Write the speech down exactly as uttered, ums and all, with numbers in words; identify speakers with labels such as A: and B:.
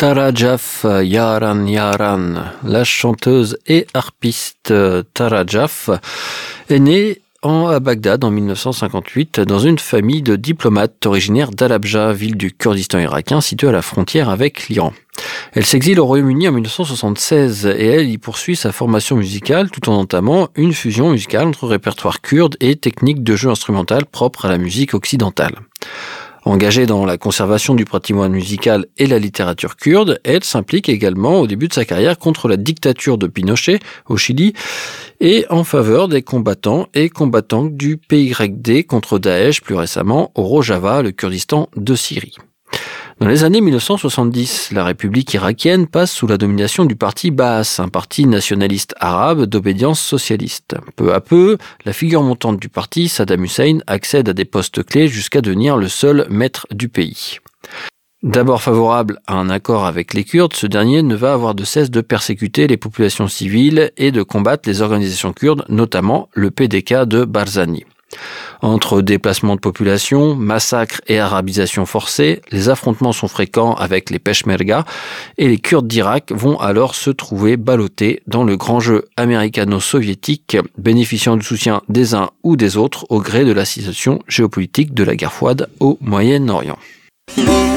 A: Tara Jaf, Yaran Yaran, la chanteuse et harpiste Tara Jaf, est née en, à Bagdad en mille neuf cent cinquante-huit dans une famille de diplomates originaires d'Halabja, ville du Kurdistan irakien située à la frontière avec l'Iran. Elle s'exile au Royaume-Uni en mille neuf cent soixante-seize et elle y poursuit sa formation musicale tout en entamant une fusion musicale entre répertoire kurde et techniques de jeu instrumental propres à la musique occidentale. Engagée dans la conservation du patrimoine musical et la littérature kurde, elle s'implique également au début de sa carrière contre la dictature de Pinochet au Chili et en faveur des combattants et combattantes du P Y D contre Daesh, plus récemment au Rojava, le Kurdistan de Syrie. Dans les années mille neuf cent soixante-dix, la République irakienne passe sous la domination du parti Baas, un parti nationaliste arabe d'obédience socialiste. Peu à peu, la figure montante du parti, Saddam Hussein, accède à des postes clés jusqu'à devenir le seul maître du pays. D'abord favorable à un accord avec les Kurdes, ce dernier ne va avoir de cesse de persécuter les populations civiles et de combattre les organisations kurdes, notamment le P D K de Barzani. Entre déplacements de population, massacres et arabisation forcée, les affrontements sont fréquents avec les Peshmerga et les Kurdes d'Irak vont alors se trouver ballottés dans le grand jeu américano-soviétique, bénéficiant du soutien des uns ou des autres au gré de la situation géopolitique de la guerre froide au Moyen-Orient.